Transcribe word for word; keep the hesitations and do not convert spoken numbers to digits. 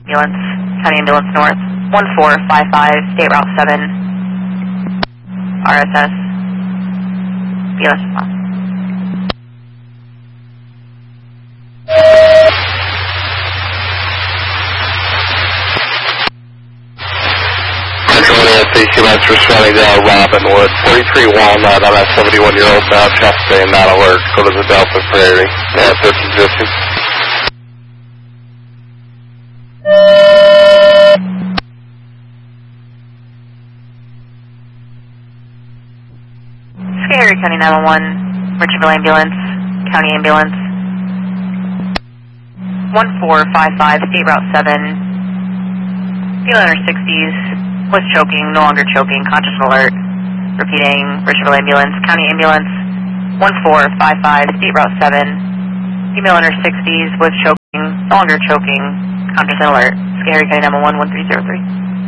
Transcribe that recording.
Ambulance, County Ambulance North, one four five five, State Route seven, R S S, B L S response. That's responding to Robinwood, forty-three Walnut on that seventy-one-year-old male chest pain, not alert. Go to the Delta Prairie. Yeah, fifteen fifty. Scary County nine one one, Richardville Ambulance, County Ambulance, one four five five, State Route seven, fetal under sixties, was choking, no longer choking, conscious and alert. Repeating, Richardville Ambulance, County Ambulance, one four five five, State Route seven, female under sixties, was choking, no longer choking, conscious and alert. Scary County nine one one, one three zero three.